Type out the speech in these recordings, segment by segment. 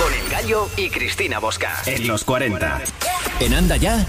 Con El Gallo y Cristina Bosca. En los 40. En Anda Ya,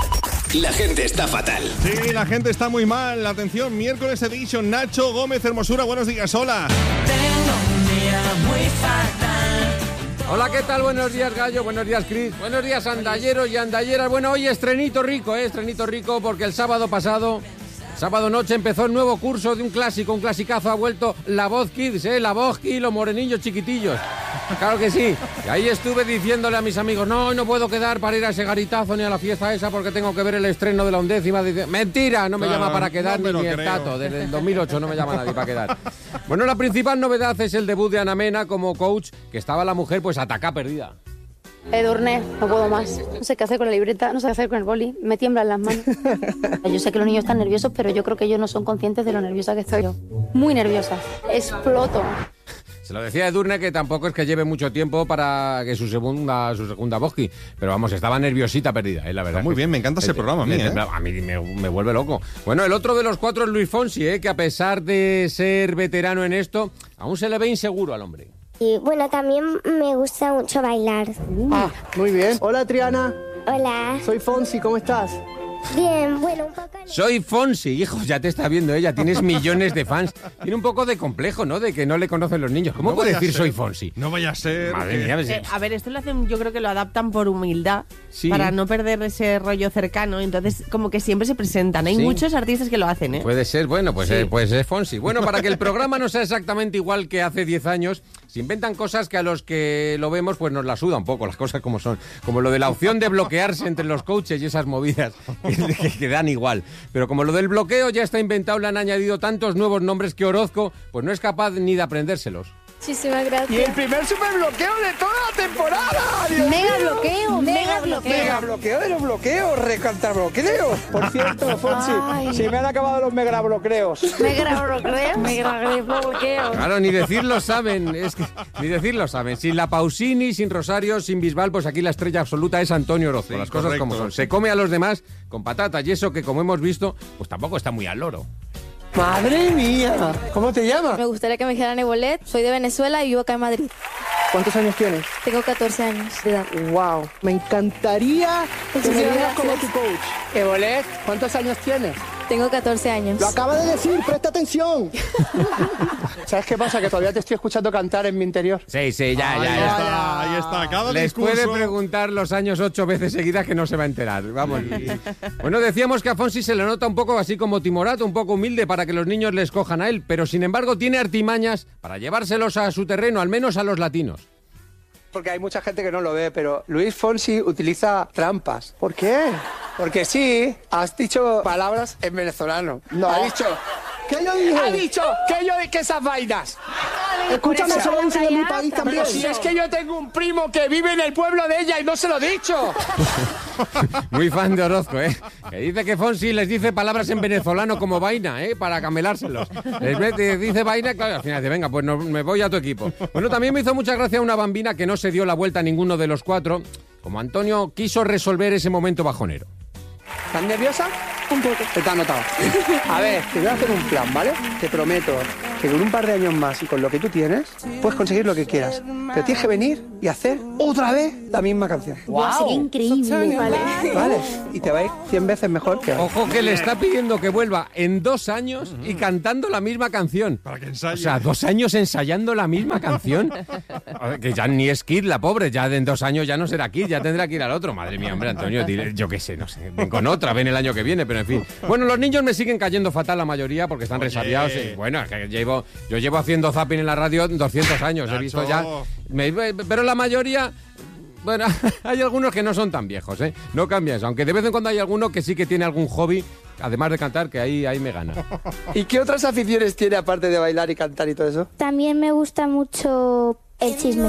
la gente está fatal. Sí, la gente está muy mal. Atención, miércoles edition. Nacho Gómez Hermosura, buenos días, hola. Tengo un día muy fatal. Hola, ¿qué tal? Buenos días, Gallo. Buenos días, Cris. Buenos días, andalleros y andalleras. Bueno, hoy estrenito rico, estrenito rico, porque el sábado pasado, sábado noche, empezó el nuevo curso de un clasicazo. Ha vuelto La Voz Kids, La Voz Kids, los morenillos chiquitillos. Claro que sí. Y ahí estuve diciéndole a mis amigos, no puedo quedar para ir a ese garitazo ni a la fiesta esa porque tengo que ver el estreno de la 11ª. Dice, mentira, no me llama para quedar ni el Tato. Desde el 2008 no me llama nadie para quedar. Bueno, la principal novedad es el debut de Ana Mena como coach, que estaba la mujer pues atacá perdida. Edurne, no puedo más. No sé qué hacer con la libreta, no sé qué hacer con el boli. Me tiemblan las manos. Yo sé que los niños están nerviosos, pero yo creo que ellos no son conscientes de lo nerviosa que estoy yo. Muy nerviosa. Exploto. Se lo decía Edurne, que tampoco es que lleve mucho tiempo para que su segunda Boschi, pero vamos, estaba nerviosita perdida, la verdad. Está muy bien, me encanta ese programa a mí, A mí me vuelve loco. Bueno, el otro de los cuatro es Luis Fonsi, que a pesar de ser veterano en esto, aún se le ve inseguro al hombre. Y bueno, también me gusta mucho bailar. Muy bien. Hola, Triana. Hola. Soy Fonsi, ¿cómo estás? Bien, bueno, un poco... Soy Fonsi, hijo, ya te está viendo ella, tienes millones de fans. Tiene un poco de complejo, ¿no? De que no le conocen los niños. ¿Cómo puede decir soy Fonsi? No vaya a ser... Madre mía, a ver, esto lo hacen, yo creo que lo adaptan por humildad, sí, para no perder ese rollo cercano. Entonces, como que siempre se presentan. Hay muchos artistas que lo hacen, Puede ser, bueno, pues, sí. Pues es Fonsi. Bueno, para que el programa no sea exactamente igual que hace 10 años, se inventan cosas que a los que lo vemos pues nos la suda un poco, las cosas como son. Como lo de la opción de bloquearse entre los coaches y esas movidas que dan igual. Pero como lo del bloqueo ya está inventado, le han añadido tantos nuevos nombres que Orozco pues no es capaz ni de aprendérselos. Muchísimas gracias. Y el primer superbloqueo de toda la temporada. Mega bloqueo. Mega bloqueo de los bloqueos, recantar bloqueos. Por cierto, Fonsi, se me han acabado los mega bloqueos. Mega bloqueo. Claro, ni decirlo saben, ni decirlo saben. Sin la Pausini, sin Rosario, sin Bisbal, pues aquí la estrella absoluta es Antonio Orozco. Sí, las cosas como son. Se come a los demás con patatas y eso que, como hemos visto, pues tampoco está muy al loro. ¡Madre mía! ¿Cómo te llamas? Me gustaría que me dijeran Ebolet. Soy de Venezuela y vivo acá en Madrid. ¿Cuántos años tienes? Tengo 14 años de edad. ¡Wow! Me encantaría que me digas como tu coach. Ebolet, ¿cuántos años tienes? Tengo 14 años. Lo acaba de decir, presta atención. ¿Sabes qué pasa? Que todavía te estoy escuchando cantar en mi interior. Sí, ya. Ahí está, cada Les discurso... puede preguntar los años 8 veces seguidas que no se va a enterar. Vamos. Bueno, decíamos que a Fonsi se le nota un poco así como timorato, un poco humilde para que los niños le escojan a él, pero sin embargo tiene artimañas para llevárselos a su terreno, al menos a los latinos. Porque hay mucha gente que no lo ve, pero Luis Fonsi utiliza trampas. ¿Por qué? Porque sí, has dicho palabras en venezolano. No. Ha dicho... ¿Qué yo dije? Ha dicho que esas vainas. Escúchame, eso lo dicen en mi país también. Pero si es que yo tengo un primo que vive en el pueblo de ella y no se lo he dicho. Muy fan de Orozco, que dice que Fonsi les dice palabras en venezolano como vaina, para camelárselos. Les dice vaina, claro, al final dice, venga, pues me voy a tu equipo. Bueno, también me hizo mucha gracia una bambina que no se dio la vuelta a ninguno de los cuatro, como Antonio quiso resolver ese momento bajonero. ¿Estás nerviosa? Un poco. Te ha notado. A ver, te voy a hacer un plan, ¿vale? Te prometo que con un par de años más y con lo que tú tienes, puedes conseguir lo que quieras. Pero tienes que venir y hacer otra vez la misma canción. ¡Wow! Sería increíble. Vale. Y te va a ir 100 veces mejor que ahora. Ojo que le está pidiendo que vuelva en 2 años y cantando la misma canción. Para que ensaye. O sea, 2 años ensayando la misma canción. Que ya ni es Kid, la pobre. Ya en 2 años ya no será Kid, ya tendrá que ir al otro. Madre mía, hombre, Antonio, dile, yo qué sé, no sé. Ven con otra, ven el año que viene, pero en fin. Bueno, los niños me siguen cayendo fatal la mayoría porque están resabiados. Y, bueno, es que yo llevo haciendo zapping en la radio 200 años. He visto ya... pero la mayoría... Bueno, hay algunos que no son tan viejos, No cambia eso. Aunque de vez en cuando hay alguno que sí que tiene algún hobby, además de cantar, que ahí me gana. ¿Y qué otras aficiones tiene aparte de bailar y cantar y todo eso? También me gusta mucho el chisme.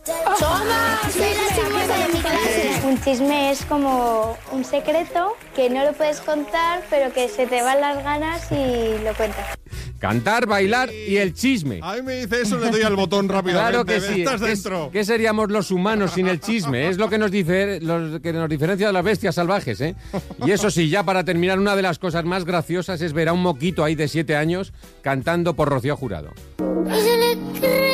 Soy la chismosa de mi clase. Un chisme es como un secreto que no lo puedes contar, pero que se te van las ganas y lo cuentas. Cantar, bailar y el chisme. A mí me dice eso, le doy al botón rápidamente. Claro que sí. Estás dentro. ¿Qué seríamos los humanos sin el chisme? Es lo que nos diferencia de las bestias salvajes, Y eso sí, ya para terminar, una de las cosas más graciosas es ver a un moquito ahí de 7 años cantando por Rocío Jurado. Y se le cree.